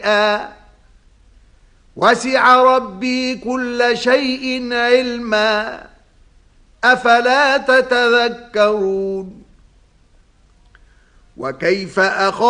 وسع ربي كل شيء علما أفلا تتذكرون وكيف أخاف